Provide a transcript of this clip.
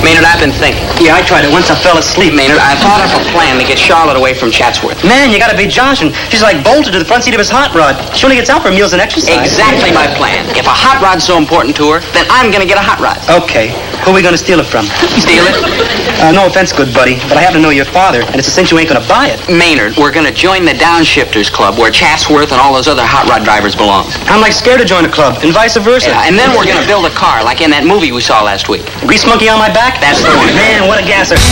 Maynard, I've been thinking. Yeah, I tried it once. I fell asleep. Maynard, I thought of a plan to get Charlotte away from Chatsworth. Man, you gotta be joshing. She's like bolted to the front seat of his hot rod. She only gets out for meals and exercise. Exactly my plan. If a hot rod's so important to her, then I'm gonna get a hot rod. Okay. Who are we gonna steal it from? Steal it? No offense, good buddy, but I happen to know your father, and it's a cinch you ain't gonna buy it. Maynard, we're gonna join the Downshifters Club where Chatsworth and all those other hot rod drivers belong. I'm like scared to join a club, and vice versa. Yeah, and then we're gonna build a car like in that movie we saw last week. Grease monkey on my back? That's the one. Man, what a gasser.